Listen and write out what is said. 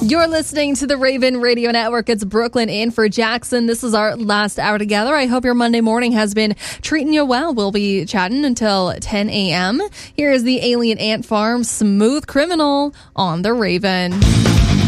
You're listening to the Raven Radio Network. It's Brooklyn in for Jackson. This is our last hour together. I hope your Monday morning has been treating you well. We'll be chatting until 10 a.m. Here is the Alien Ant Farm Smooth Criminal on the Raven.